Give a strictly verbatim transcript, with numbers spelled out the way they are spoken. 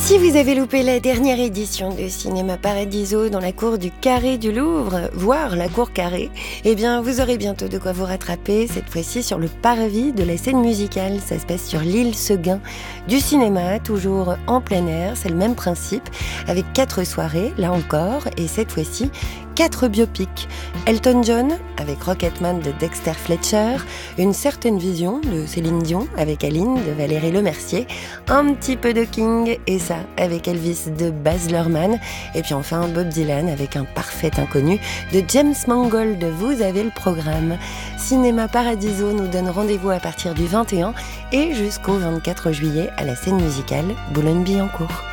Si vous avez loupé la dernière édition de Cinéma Paradiso dans la cour du Carré du Louvre, voire la cour Carré, eh bien vous aurez bientôt de quoi vous rattraper, cette fois-ci sur le parvis de la scène musicale. Ça se passe sur l'île Seguin. Du cinéma, toujours en plein air, c'est le même principe, avec quatre soirées, là encore, et cette fois-ci, quatre biopics. Elton John, avec Rocketman de Dexter Fletcher, Une certaine vision de Céline Dion, avec Aline de Valérie Lemercier, un petit peu de King, et ça, avec Elvis de Baz Luhrmann, et puis enfin Bob Dylan, avec Un parfait inconnu de James Mangold. Vous avez le programme. Cinéma Paradiso nous donne rendez-vous à partir du vingt et un et jusqu'au vingt-quatre juillet à la scène musicale Boulogne-Billancourt.